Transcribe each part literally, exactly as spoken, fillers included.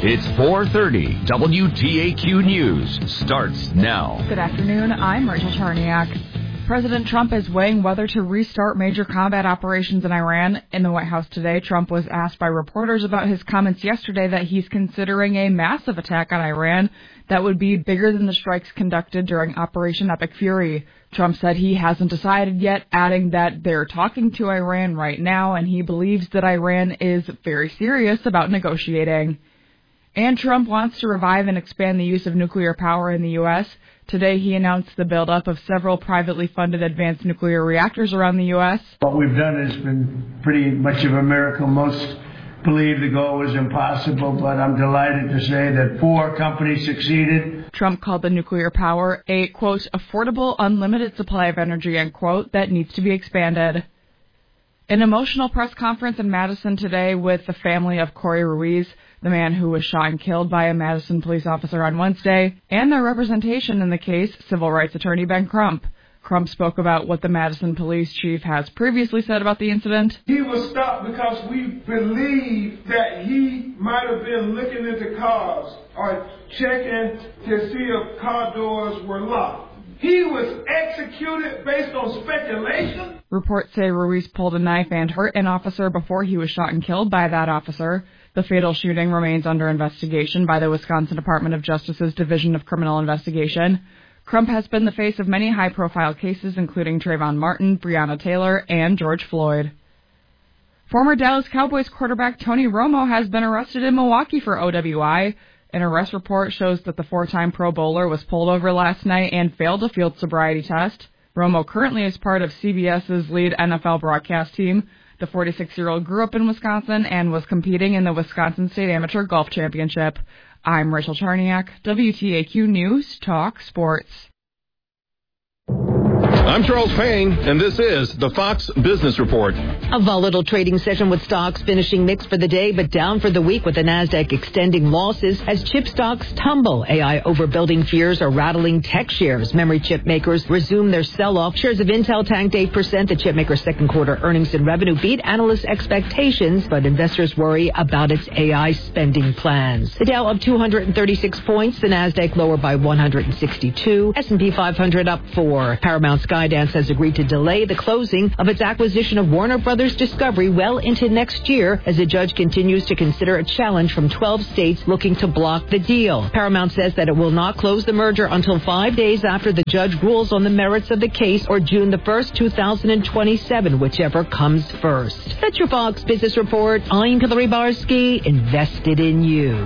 It's four thirty. W T A Q News starts now. Good afternoon. I'm Rachel Charniak. President Trump is weighing whether to restart major combat operations in Iran. In the White House today, Trump was asked by reporters about his comments yesterday that he's considering a massive attack on Iran that would be bigger than the strikes conducted during Operation Epic Fury. Trump said he hasn't decided yet, adding that they're talking to Iran right now and he believes that Iran is very serious about negotiating. And Trump wants to revive and expand the use of nuclear power in the U S. Today, he announced the buildup of several privately funded advanced nuclear reactors around the U S. What we've done has been pretty much of a miracle. Most believe the goal was impossible, but I'm delighted to say that four companies succeeded. Trump called the nuclear power a, quote, affordable, unlimited supply of energy, end quote, that needs to be expanded. An emotional press conference in Madison today with the family of Corey Ruiz, the man who was shot and killed by a Madison police officer on Wednesday, and their representation in the case, civil rights attorney Ben Crump. Crump spoke about what the Madison police chief has previously said about the incident. He was stopped because we believe that he might have been looking into cars or checking to see if car doors were locked. He was executed based on speculation. Reports say Ruiz pulled a knife and hurt an officer before he was shot and killed by that officer. The fatal shooting remains under investigation by the Wisconsin Department of Justice's Division of Criminal Investigation. Crump has been the face of many high-profile cases, including Trayvon Martin, Breonna Taylor, and George Floyd. Former Dallas Cowboys quarterback Tony Romo has been arrested in Milwaukee for O W I. An arrest report shows that the four-time Pro Bowler was pulled over last night and failed a field sobriety test. Romo currently is part of CBS's lead N F L broadcast team. The forty-six-year-old grew up in Wisconsin and was competing in the Wisconsin State Amateur Golf Championship. I'm Rachel Charniak, W T A Q News Talk Sports. I'm Charles Payne, and this is the Fox Business Report. A volatile trading session with stocks finishing mixed for the day, but down for the week with the Nasdaq extending losses as chip stocks tumble. A I overbuilding fears are rattling tech shares. Memory chip makers resume their sell-off. Shares of Intel tanked eight percent. The chip maker's second quarter earnings and revenue beat analysts' expectations, but investors worry about its A I spending plans. The Dow up two hundred thirty-six points. The Nasdaq lower by one hundred sixty-two. S and P five hundred up four. Paramount Skydance has agreed to delay the closing of its acquisition of Warner Brothers Discovery well into next year as a judge continues to consider a challenge from twelve states looking to block the deal. Paramount says that it will not close the merger until five days after the judge rules on the merits of the case, or June the first, two thousand twenty-seven, whichever comes first. That's your Fox Business Report. I'm Hillary Barsky, invested in you.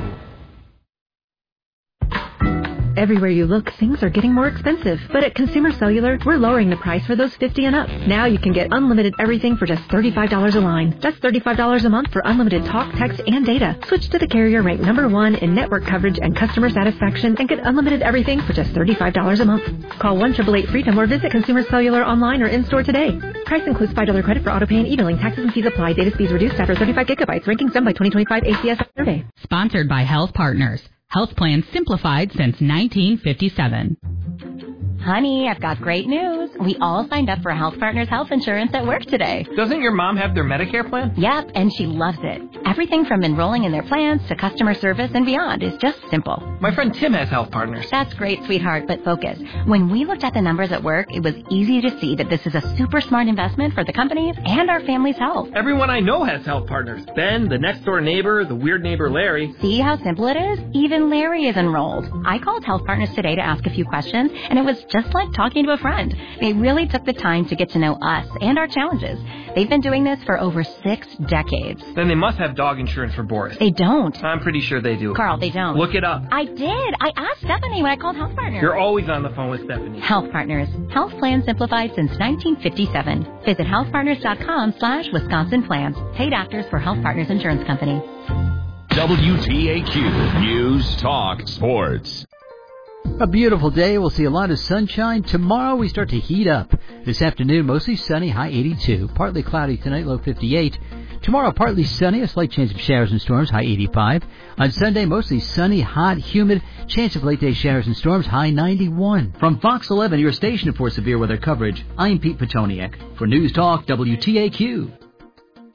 Everywhere you look, things are getting more expensive. But at Consumer Cellular, we're lowering the price for those fifty and up. Now you can get unlimited everything for just thirty-five dollars a line. That's thirty-five dollars a month for unlimited talk, text, and data. Switch to the carrier ranked number one in network coverage and customer satisfaction and get unlimited everything for just thirty-five dollars a month. Call one eight eight eight FREEDOM or visit Consumer Cellular online or in-store today. Price includes five dollars credit for auto pay and e-billing. Taxes and fees apply. Data speeds reduced after thirty-five gigabytes. Rankings done by twenty twenty-five A C S survey. Sponsored by Health Partners. Health plans simplified since nineteen fifty-seven. Honey, I've got great news. We all signed up for Health Partners health insurance at work today. Doesn't your mom have their Medicare plan? Yep, and she loves it. Everything from enrolling in their plans to customer service and beyond is just simple. My friend Tim has Health Partners. That's great, sweetheart, but focus. When we looked at the numbers at work, it was easy to see that this is a super smart investment for the company's and our family's health. Everyone I know has Health Partners. Ben, the next door neighbor, the weird neighbor Larry. See how simple it is? Even Larry is enrolled. I called Health Partners today to ask a few questions, and it was just like talking to a friend. They really took the time to get to know us and our challenges. They've been doing this for over six decades. Then they must have dog insurance for Boris. They don't. I'm pretty sure they do. Carl, they don't. Look it up. I did. I asked Stephanie when I called Health Partners. You're always on the phone with Stephanie. Health Partners. Health plans simplified since nineteen fifty-seven. Visit healthpartners.com slash Wisconsin plans. Paid actors for Health Partners Insurance Company. W T A Q News Talk Sports. A beautiful day. We'll see a lot of sunshine. Tomorrow we start to heat up. This afternoon, mostly sunny, high eighty-two. Partly cloudy tonight, low fifty-eight. Tomorrow, partly sunny, a slight chance of showers and storms, high eighty-five. On Sunday, mostly sunny, hot, humid, chance of late-day showers and storms, high ninety-one. From Fox eleven, your station for severe weather coverage, I'm Pete Petoniak. For News Talk, W T A Q.